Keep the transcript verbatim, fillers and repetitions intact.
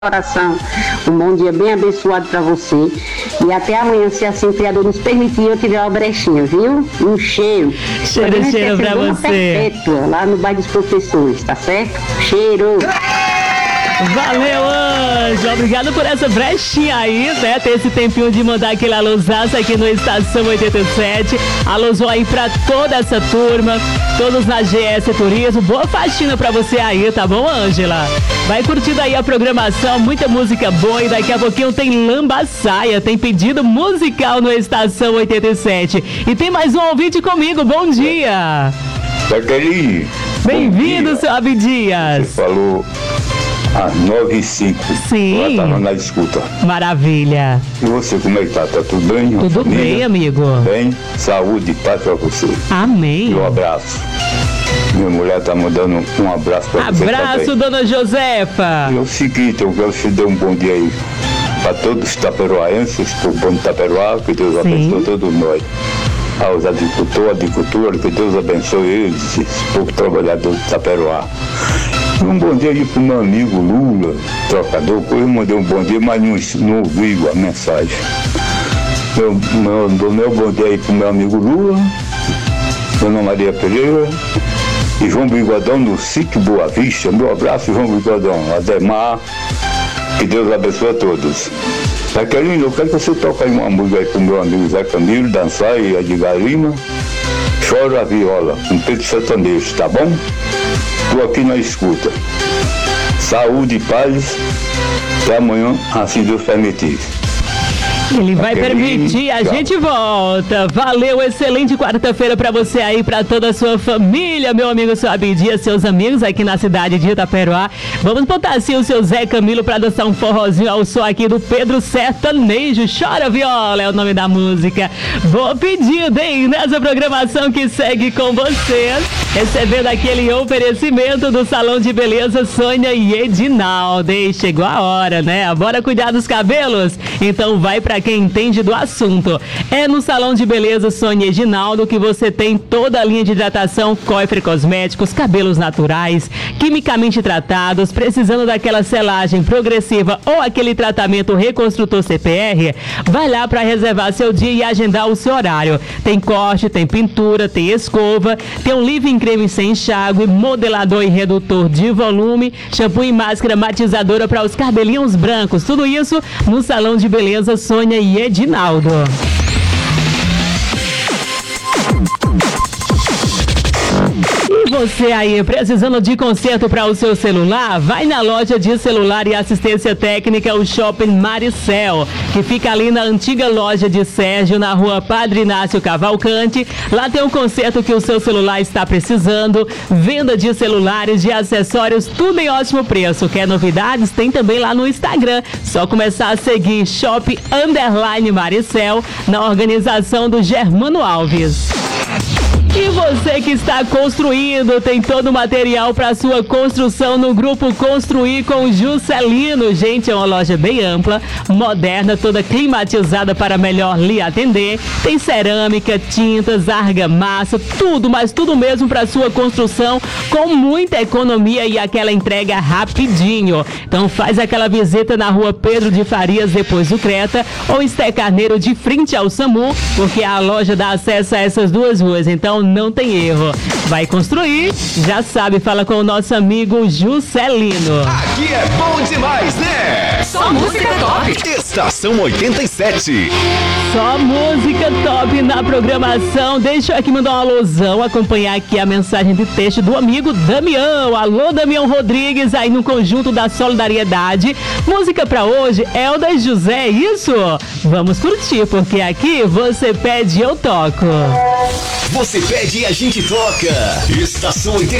Oração, um bom dia bem abençoado para você e até amanhã, se assim o Criador nos permitir, eu tiver uma brechinha, viu? Um cheiro. Cheiro, cheiro para você. Perpétua, lá no bairro dos professores, tá certo? Cheiro. Valeu, Anjo! Obrigado por essa brechinha aí, né? Ter esse tempinho de mandar aquele alôzaço aqui no Estação oitenta e sete. Alôzão aí pra toda essa turma, todos na G S Turismo. Boa faxina pra você aí, tá bom, Ângela? Vai curtindo aí a programação, muita música boa e daqui a pouquinho tem Lambaçaia, tem pedido musical no Estação oitenta e sete. E tem mais um ouvinte comigo, bom dia! Daquele... Bem-vindo, seu Abdias! Você falou... às nove e cinco. Sim. Ela tava na escuta. Maravilha. E você, como é que tá? Tá tudo bem? Tudo bem, amigo. Bem, saúde e paz pra você. Amém. E um abraço. Minha mulher tá mandando um abraço pra você. Abraço, dona Josefa. E é o seguinte, eu quero te dar um bom dia aí pra todos os taperoaenses, pro bom Taperoá, que Deus abençoe todos nós. Aos agricultores, agricultura, que Deus abençoe eles, esse povo trabalhador de Taperoá. Um bom dia aí pro meu amigo Lula, trocador, eu mandei um bom dia, mas não, não ouvi a mensagem. Meu, meu, meu bom dia aí pro meu amigo Lula, Dona Maria Pereira e João Bigodão no Sítio Boa Vista. Meu abraço, João Bigodão, Ademar, que Deus abençoe a todos. Jaqueline, eu quero que você toque aí uma música aí pro meu amigo Zé Camilo, dançar e Edgar Lima. Chora a viola, um peito sertanejo, tá bom? Estou aqui na escuta. Saúde e paz. Até amanhã, assim Deus permitir. Ele vai permitir, a gente volta. Valeu, excelente quarta-feira pra você aí, pra toda a sua família, meu amigo, seu Abdias, seus amigos aqui na cidade de Itaperoá. Vamos botar assim o seu Zé Camilo pra dançar um forrozinho ao som aqui do Pedro Sertanejo. Chora Viola é o nome da música. Vou pedir, hein, nessa programação que segue com vocês, recebendo aquele oferecimento do Salão de Beleza Sônia e Edinaldo. E chegou a hora, né? Bora cuidar dos cabelos? Então vai pra quem entende do assunto. É no Salão de Beleza Sônia e Edinaldo que você tem toda a linha de hidratação, coifre cosméticos, cabelos naturais, quimicamente tratados, precisando daquela selagem progressiva ou aquele tratamento reconstrutor C P R, vai lá para reservar seu dia e agendar o seu horário. Tem corte, tem pintura, tem escova, tem um leave-in creme sem enxágue, modelador e redutor de volume, shampoo e máscara matizadora para os cabelinhos brancos. Tudo isso no Salão de Beleza Sônia e Edinaldo. E você aí, precisando de conserto para o seu celular? Vai na loja de celular e assistência técnica, o Shopping Maricel, que fica ali na antiga loja de Sérgio, na rua Padre Inácio Cavalcante. Lá tem o conserto que o seu celular está precisando, venda de celulares, de acessórios, tudo em ótimo preço. Quer novidades? Tem também lá no Instagram. Só começar a seguir Shop Underline Maricel, na organização do Germano Alves. E você que está construindo, tem todo o material para sua construção no Grupo Construir com o Juscelino. Gente, é uma loja bem ampla, moderna, toda climatizada para melhor lhe atender. Tem cerâmica, tintas, argamassa, tudo, mas tudo mesmo para sua construção, com muita economia e aquela entrega rapidinho. Então faz aquela visita na rua Pedro de Farias, depois do Creta, ou Esté Carneiro, de frente ao SAMU, porque a loja dá acesso a essas duas ruas. Então não tem erro. Vai construir, já sabe, fala com o nosso amigo Juscelino. Aqui é bom demais, né? Só música top. Estação oitenta e sete. Só música top na programação. Deixa eu aqui mandar uma alusão, acompanhar aqui a mensagem de texto do amigo Damião. Alô, Damião Rodrigues, aí no Conjunto da Solidariedade. Música pra hoje, Elda José, isso? Vamos curtir, porque aqui você pede, eu toco. Você pede e a gente toca. Estação oitenta